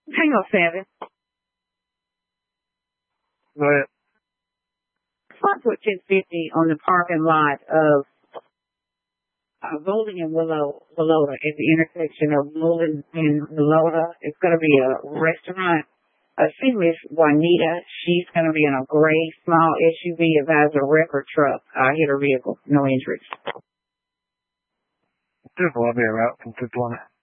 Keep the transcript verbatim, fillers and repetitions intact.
Hang on, Savin. Go ahead. Let's put ten fifty on the parking lot of uh, Bowling and Willow, Willota at the intersection of Bowling and Willota. It's going to be a restaurant. I see Miss Juanita. She's going to be in a gray small S U V. It has a wrecker truck. I hit her vehicle. No injuries. There's a lot of route from fifty-one.